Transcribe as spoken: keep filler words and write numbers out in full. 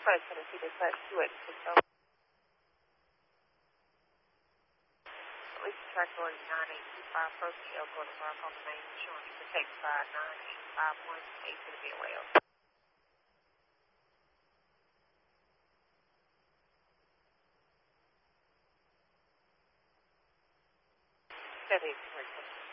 five Tennessee dispatch two eight six zero. Police track order nine eight two five approaching Elko to Rock on the main showing you protect five nine eight five one eight to the rail. seven eight three.